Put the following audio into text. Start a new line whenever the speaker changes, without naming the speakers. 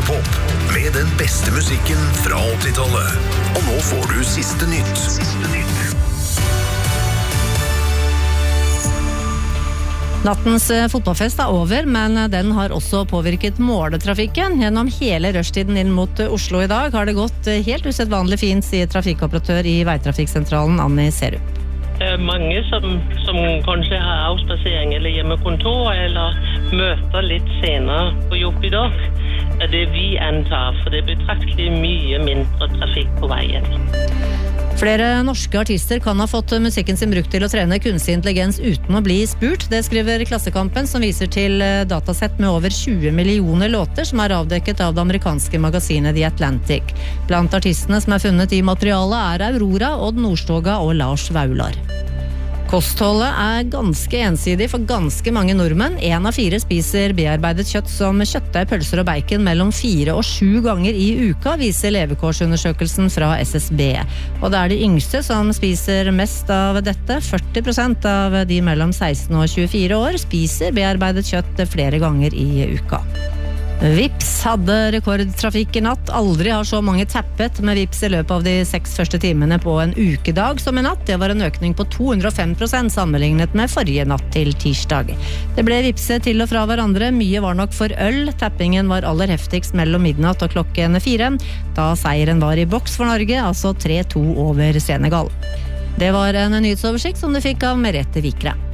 Radiopop med den beste musikken fra 80-tallet. Og nå får du siste nytt.
Nattens fotballfest over, men den har også påvirket måletrafikken. Gjennom hele rushtiden inn mot Oslo i dag har det gått helt usedvanlig fint, sier trafikkoperatør i Veitrafikksentralen Annie Serup.
Mange som kanskje har avspasering eller hjemmekontor eller møter litt senere på jobb i dag. Det vi antar, for det betraktelig mye mindre trafikk på veien.
Flere norske artister kan ha fått musikken sin brukt til å trene kunstig intelligens uten å bli spurt. Det skriver Klassekampen, som viser til datasett med over 20 millioner låter som er avdekket av det amerikanske magasinet The Atlantic. Blant artistene som er funnet i materialet er Aurora, Odd Nordstoga og Lars Vaular. Kostholdet er ganske ensidig for ganske mange nordmenn. 1 av 4 spiser bearbeidet kjøtt som kjøttdeig, pølser og bacon mellom 4 og 7 ganger i uka, viser levekårsundersøkelsen fra SSB. Og det er de yngste som spiser mest av dette. 40% av de mellom 16 og 24 år spiser bearbeidet kjøtt flere ganger i uka. Vipps hadde rekordtrafikk i natt. Aldri har så mange tappet med Vipps i løpet av de 6 første timene på en ukedag som i natt. Det var en økning på 205% sammenlignet med forrige natt til tirsdag. Det ble vipset til og fra hverandre. Mye var nok for øl. Tappingen var aller heftigst mellom midnatt og klokken 4, da seieren var i boks for Norge, altså 3-2 over Senegal. Det var en nyhetsoversikt som du fikk av Merete Vikre.